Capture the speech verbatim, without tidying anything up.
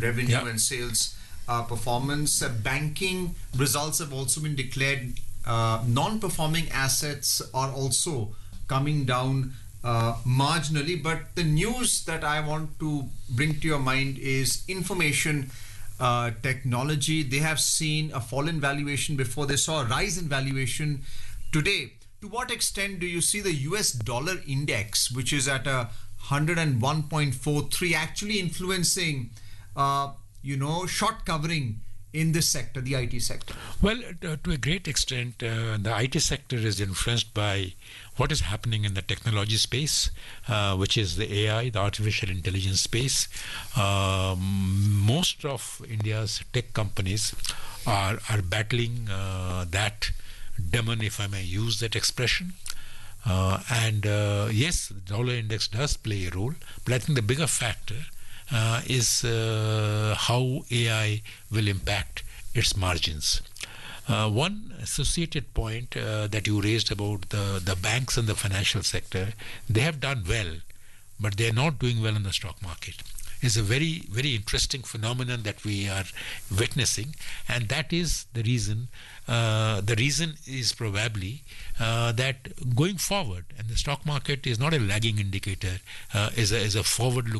revenue Yeah. and sales uh, performance. Uh, banking results have also been declared. Uh, non-performing assets are also coming down uh, marginally. But the news that I want to bring to your mind is information uh, technology. They have seen a fall in valuation before they saw a rise in valuation today. To what extent do you see the U S dollar index, which is at a one hundred one point four three, actually influencing, uh, you know, short covering in this sector, the I T sector? Well, uh, to a great extent, uh, the I T sector is influenced by what is happening in the technology space, uh, which is the A I, the artificial intelligence space. Um, most of India's tech companies are, are battling uh, that demon, if I may use that expression. Uh, and uh, yes, the dollar index does play a role, but I think the bigger factor uh, is uh, how A I will impact its margins. Uh, one associated point uh, that you raised about the, the banks and the financial sector, they have done well, but they are not doing well in the stock market. Is a very, very interesting phenomenon that we are witnessing, and that is the reason. Uh, the reason is probably uh, that going forward, and the stock market is not a lagging indicator, uh, is a is a forward-looking